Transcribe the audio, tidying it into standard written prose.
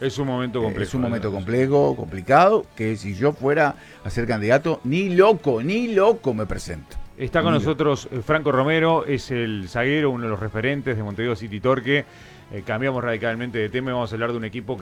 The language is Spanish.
Es un momento complejo. Es un momento complejo, complicado, que si yo fuera a ser candidato, ni loco me presento. Está con nosotros Franco Romero, es el zaguero, uno de los referentes de Montevideo City Torque. Cambiamos radicalmente de tema y vamos a hablar de un equipo